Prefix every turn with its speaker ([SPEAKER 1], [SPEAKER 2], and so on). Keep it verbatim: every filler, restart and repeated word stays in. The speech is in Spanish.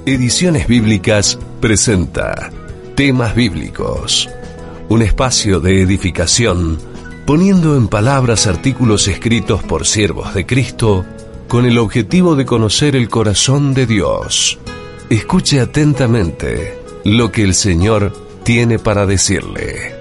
[SPEAKER 1] Ediciones Bíblicas presenta Temas Bíblicos, un espacio de edificación, poniendo en palabras artículos escritos por siervos de Cristo con el objetivo de conocer el corazón de Dios. Escuche atentamente lo que el Señor tiene para decirle.